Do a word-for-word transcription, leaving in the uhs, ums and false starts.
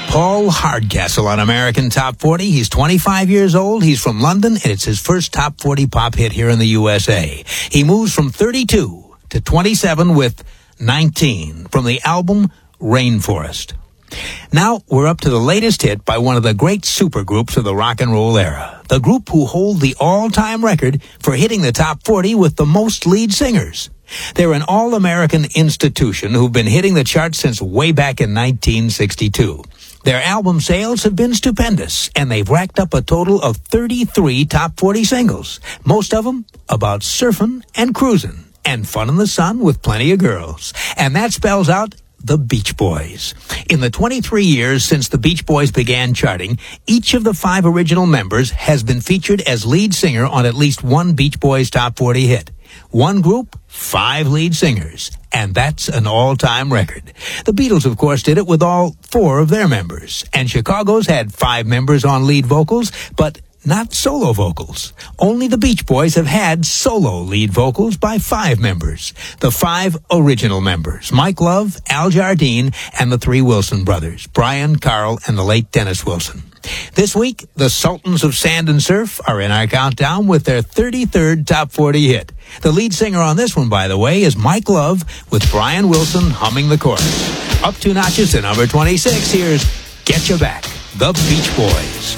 Paul Hardcastle on American Top forty. He's twenty-five years old. He's from London, and it's his first Top forty pop hit here in the U S A. He moves from thirty-two to twenty-seven with nineteen from the album Rainforest. Now we're up to the latest hit by one of the great supergroups of the rock and roll era, the group who hold the all-time record for hitting the top forty with the most lead singers. They're an all-American institution who've been hitting the charts since way back in nineteen sixty-two. Their album sales have been stupendous, and they've racked up a total of thirty-three top forty singles, most of them about surfing and cruising and fun in the sun with plenty of girls. And that spells out the Beach Boys. In the twenty-three years since the Beach Boys began charting, each of the five original members has been featured as lead singer on at least one Beach Boys top forty hit. One group, five lead singers, and that's an all-time record. The Beatles, of course, did it with all four of their members, and Chicago's had five members on lead vocals, but not solo vocals. Only the Beach Boys have had solo lead vocals by five members. The five original members, Mike Love, Al Jardine, and the three Wilson brothers, Brian, Carl, and the late Dennis Wilson. This week, the Sultans of Sand and Surf are in our countdown with their thirty-third top forty hit. The lead singer on this one, by the way, is Mike Love with Brian Wilson humming the chorus. Up two notches to number twenty-six, here's Get You Back, the Beach Boys.